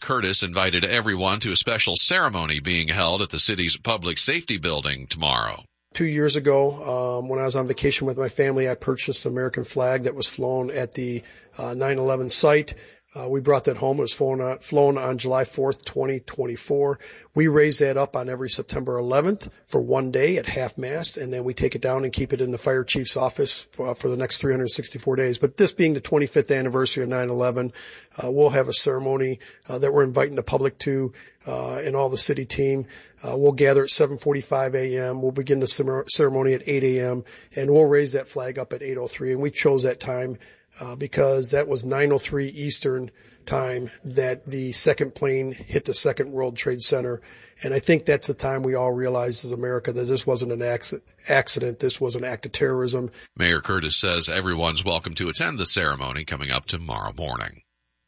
Curtis invited everyone to a special ceremony being held at the city's public safety building tomorrow. 2 years ago, when I was on vacation with my family, I purchased an American flag that was flown at the 9/11 site. We brought that home. It was flown on July 4th, 2024. We raise that up on every September 11th for 1 day at half-mast, and then we take it down and keep it in the fire chief's office for the next 364 days. But this being the 25th anniversary of 9/11, we'll have a ceremony that we're inviting the public to and all the city team. We'll gather at 7:45 a.m. We'll begin the ceremony at 8 a.m., and we'll raise that flag up at 8:03. And we chose that time because that was 9:03 Eastern time that the second plane hit the Second World Trade Center. And I think that's the time we all realized as America that this wasn't an accident. This was an act of terrorism. Mayor Curtis says everyone's welcome to attend the ceremony coming up tomorrow morning.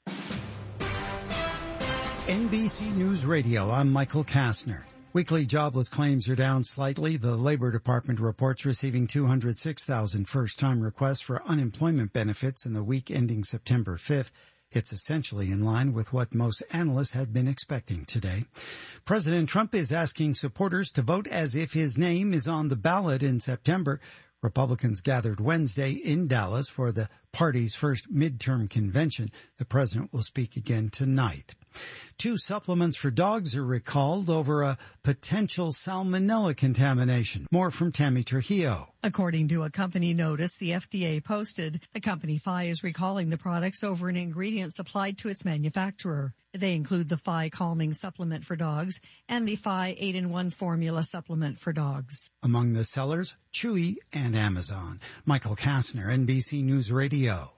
NBC News Radio, I'm Michael Kastner. Weekly jobless claims are down slightly. The Labor Department reports receiving 206,000 first-time requests for unemployment benefits in the week ending September 5th. It's essentially in line with what most analysts had been expecting today. President Trump is asking supporters to vote as if his name is on the ballot in September. Republicans gathered Wednesday in Dallas for the party's first midterm convention. The president will speak again tonight. 2 supplements for dogs are recalled over a potential salmonella contamination. More from Tammy Trujillo. According to a company notice the FDA posted, the company Phi is recalling the products over an ingredient supplied to its manufacturer. They include the Phi Calming Supplement for dogs and the Phi 8-in-1 Formula Supplement for dogs. Among the sellers, Chewy and Amazon. Michael Kastner, NBC News Radio.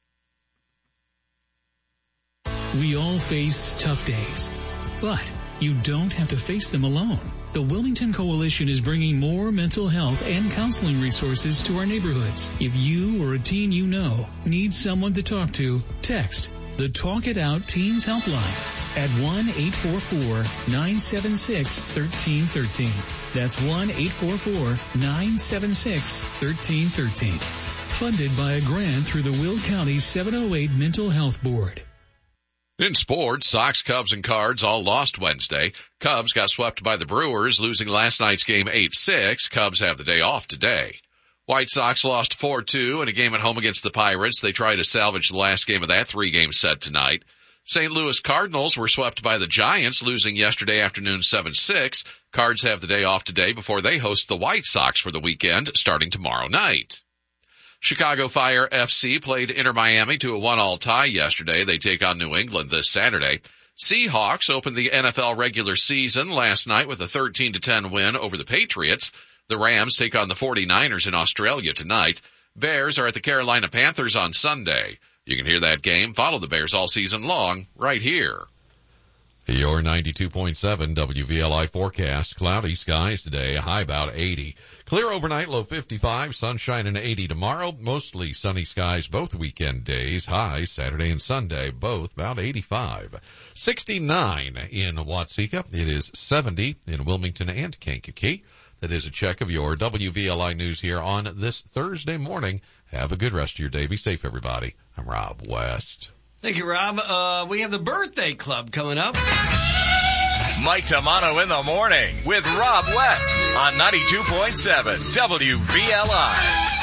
We all face tough days, but you don't have to face them alone. The Wilmington Coalition is bringing more mental health and counseling resources to our neighborhoods. If you or a teen you know needs someone to talk to, text the Talk It Out Teens Helpline at 1-844-976-1313. That's 1-844-976-1313. Funded by a grant through the Will County 708 Mental Health Board. In sports, Sox, Cubs, and Cards all lost Wednesday. Cubs got swept by the Brewers, losing last night's game 8-6. Cubs have the day off today. White Sox lost 4-2 in a game at home against the Pirates. They try to salvage the last game of that 3-game set tonight. St. Louis Cardinals were swept by the Giants, losing yesterday afternoon 7-6. Cards have the day off today before they host the White Sox for the weekend, starting tomorrow night. Chicago Fire FC played Inter Miami to a 1-1 tie yesterday. They take on New England this Saturday. Seahawks opened the NFL regular season last night with a 13-10 win over the Patriots. The Rams take on the 49ers in Australia tonight. Bears are at the Carolina Panthers on Sunday. You can hear that game. Follow the Bears all season long right here. Your 92.7 WVLI forecast. Cloudy skies today, a high about 80. Clear overnight, low 55. Sunshine and 80 tomorrow. Mostly sunny skies both weekend days. Highs Saturday and Sunday, both about 85. 69 in Watseka. It is 70 in Wilmington and Kankakee. That is a check of your WVLI news here on this Thursday morning. Have a good rest of your day. Be safe, everybody. I'm Rob West. Thank you, Rob. We have the birthday club coming up. Mike Tamano in the morning with Rob West on 92.7 WVLI.